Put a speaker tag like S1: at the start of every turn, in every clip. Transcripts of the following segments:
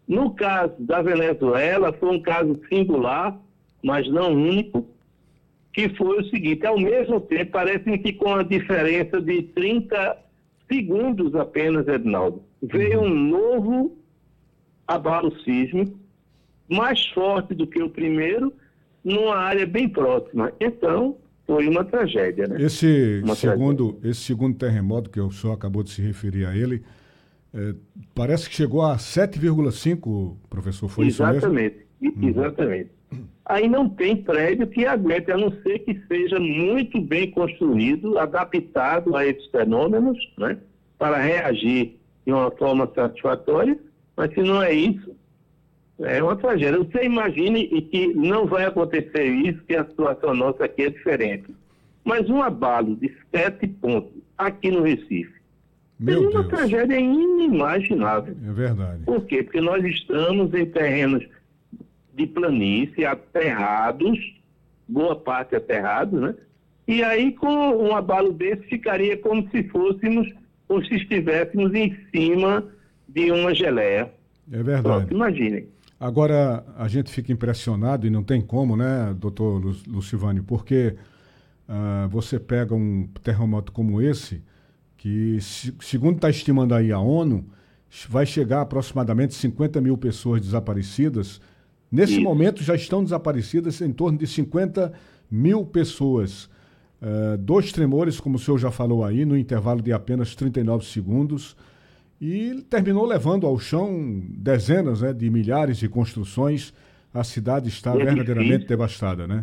S1: No caso da Venezuela, foi um caso singular, mas não único, que foi o seguinte: ao mesmo tempo, parece que com a diferença de 30 segundos apenas, Edinaldo, veio um novo abalo sísmico, mais forte do que o primeiro, numa área bem próxima. Então, foi uma tragédia, né?
S2: Esse segundo terremoto que o senhor acabou de se referir a ele, parece que chegou a 7,5, professor, foi isso mesmo?
S1: Exatamente, exatamente. Aí não tem prédio que aguente, a não ser que seja muito bem construído, adaptado a esses fenômenos, né, para reagir de uma forma satisfatória, mas se não é isso, é uma tragédia. Você imagine e que não vai acontecer isso, que a situação nossa aqui é diferente. Mas um abalo de 7 pontos aqui no Recife seria uma tragédia inimaginável.
S2: É verdade.
S1: Por quê? Porque nós estamos em terrenos de planície, aterrados, boa parte aterrados, né? E aí, com um abalo desse, ficaria como se fôssemos, ou se estivéssemos em cima de uma geleia.
S2: É verdade.
S1: Pronto, imaginem.
S2: Agora, a gente fica impressionado, e não tem como, né, doutor Lucivânio, porque você pega um terremoto como esse, que, segundo está estimando aí a ONU, vai chegar a aproximadamente 50 mil pessoas desaparecidas. Nesse momento já estão desaparecidas em torno de 50 mil pessoas. 2 tremores, como o senhor já falou aí, no intervalo de apenas 39 segundos. E terminou levando ao chão dezenas, né, de milhares de construções. A cidade está verdadeiramente devastada, né?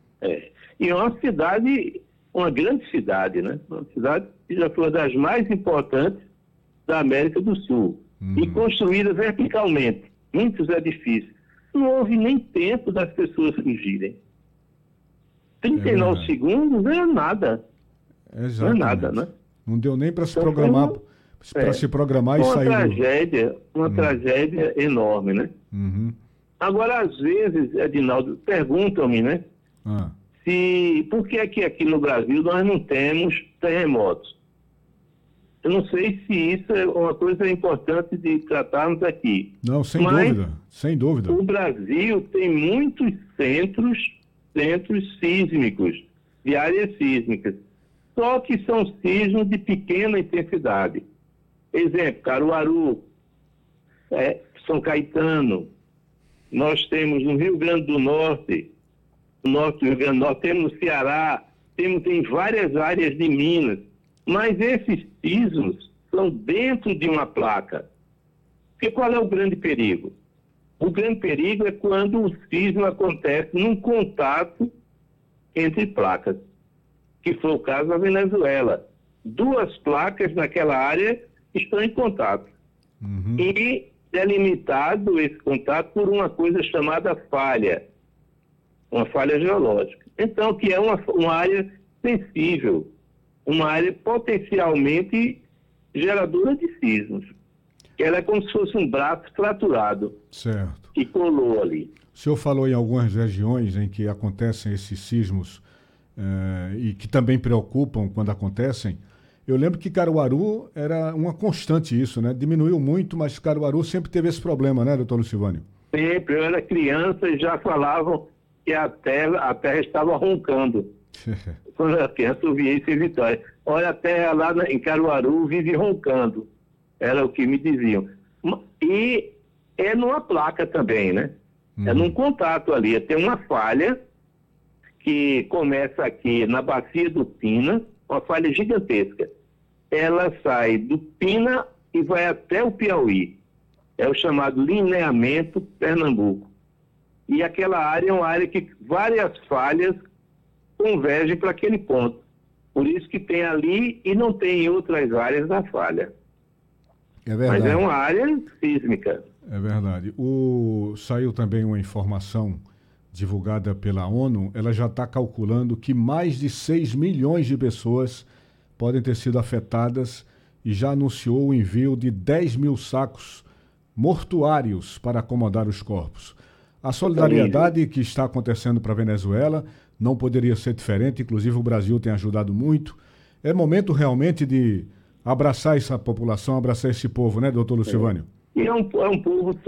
S1: E é uma cidade, uma grande cidade, né? Uma cidade que já foi uma das mais importantes da América do Sul. E construída verticalmente. Muitos edifícios. Não houve nem tempo das pessoas fugirem. 39 segundos não é nada.
S2: Exatamente.
S1: Não é nada, né?
S2: Não deu nem para se programar. Para se programar e sair.
S1: Uma tragédia enorme, né? Agora, às vezes, Edinaldo, perguntam-me, né? Por que é que aqui no Brasil nós não temos terremotos? Eu não sei se isso é uma coisa importante de tratarmos aqui.
S2: Não, sem dúvida, sem dúvida.
S1: O Brasil tem muitos centros sísmicos, de áreas sísmicas, só que são sismos de pequena intensidade. Exemplo, Caruaru, São Caetano, nós temos no Rio Grande do Norte, no norte do Rio Grande do Norte, temos no Ceará, temos em várias áreas de Minas, mas esses sismos são dentro de uma placa. Porque qual é o grande perigo? O grande perigo é quando o sismo acontece num contato entre placas, que foi o caso da Venezuela. 2 placas naquela área estão em contato. E é limitado esse contato por uma coisa chamada falha, uma falha geológica. Então, que é uma área sensível, uma área potencialmente geradora de sismos. Ela é como se fosse um braço fraturado.
S2: Certo.
S1: Que colou ali.
S2: O senhor falou em algumas regiões em que acontecem esses sismos e que também preocupam quando acontecem. Eu lembro que Caruaru era uma constante isso, né? Diminuiu muito, mas Caruaru sempre teve esse problema, né, doutor Lucivânio?
S1: Sempre. Eu era criança e já falavam que a terra estava roncando. Quando eu era criança, eu via isso em Vitória. Olha, a terra lá em Caruaru vive roncando. Era o que me diziam. E é numa placa também, né? É num contato ali. Tem uma falha que começa aqui na bacia do Pina, uma falha gigantesca. Ela sai do Pina e vai até o Piauí. É o chamado lineamento Pernambuco. E aquela área é uma área que várias falhas convergem para aquele ponto. Por isso que tem ali e não tem em outras áreas da falha.
S2: É verdade.
S1: Mas é uma área sísmica.
S2: É verdade. Saiu também uma informação divulgada pela ONU, ela já está calculando que mais de 6 milhões de pessoas podem ter sido afetadas e já anunciou o envio de 10 mil sacos mortuários para acomodar os corpos. A solidariedade que está acontecendo para a Venezuela não poderia ser diferente, inclusive o Brasil tem ajudado muito. É momento realmente de abraçar essa população, abraçar esse povo, né, doutor Lucivânio?
S1: E é um povo